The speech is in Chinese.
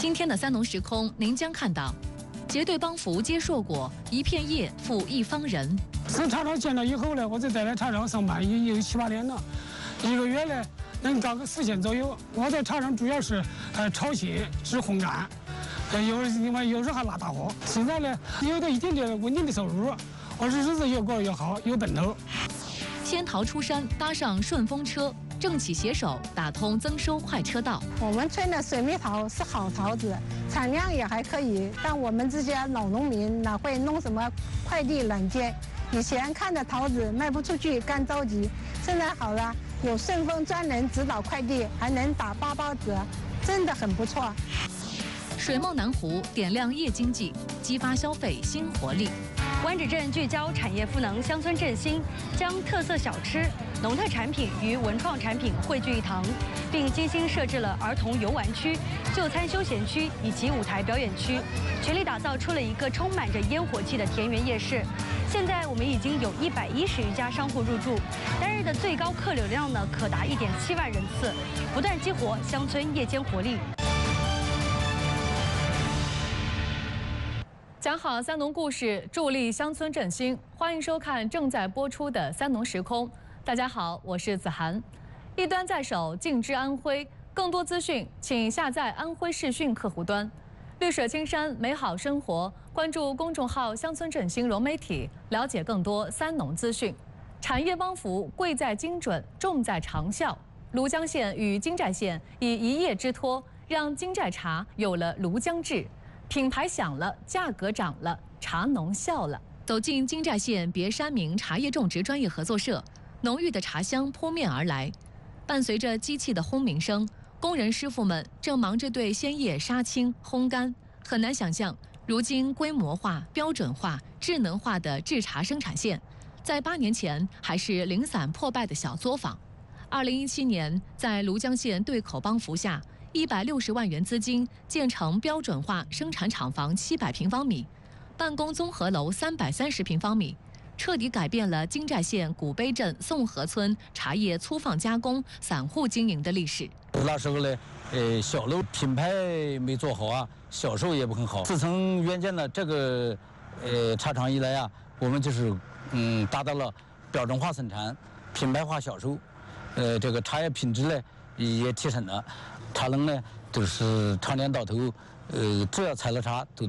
今天的三农时空，您将看到结对帮扶接硕果，一片叶富一方人。 从茶厂建了以后呢，我就在这茶厂上班也有7、8年了，一个月呢能干个4000左右。我在茶厂主要是炒蟹、制烘干，有时还拉大货。现在呢有了一定的稳定的收入，我日子越过越好，有奔头。 仙桃出山，搭上顺风车，政企携手打通增收快车道。 我们村的水蜜桃是好桃子，产量也还可以，但我们这些老农民哪会弄什么快递软件？以前看的桃子卖不出去，干着急。现在好了，有顺丰专人指导快递，还能打8包折，真的很不错。 水梦南湖点亮夜经济，激发消费新活力。 湾仔镇聚焦产业赋能乡村振兴，将特色小吃、农特产品与文创产品汇聚一堂，并精心设置了儿童游玩区、就餐休闲区以及舞台表演区，全力打造出了一个充满着烟火气的田园夜市。现在我们已经有110余家商户入驻，单日的最高客流量呢可达1.7万人次，不断激活乡村夜间活力。 讲好三农故事，助力乡村振兴。欢迎收看正在播出的三农时空。大家好，我是子涵。一端在手，尽知安徽。更多资讯，请下载安徽视讯客户端。绿水青山，美好生活。关注公众号“乡村振兴融媒体”，了解更多三农资讯。产业帮扶贵在精准，重在长效。庐江县与金寨县以一叶之托，让金寨茶有了庐江志。品牌响了，价格涨了，茶农笑了。 走进金寨县别山明茶叶种植专业合作社，浓郁的茶香扑面而来。伴随着机器的轰鸣声，工人师傅们正忙着对鲜叶杀青、烘干。很难想象，如今规模化、标准化、智能化的制茶生产线，在8年前还是零散破败的小作坊。2017年，在庐江县对口帮扶下，160万元资金建成标准化生产厂房700平方米，办公综合楼330平方米，彻底改变了金寨县古碑镇宋河村茶叶粗放加工散户经营的历史。 那时候呢，小楼品牌没做好啊，销售也不很好。自从援建了这个茶厂以来啊，我们就是达到了标准化生产、品牌化销售，这个茶叶品质呢也提升了。茶农呢，就是常年到头，只要采了茶，都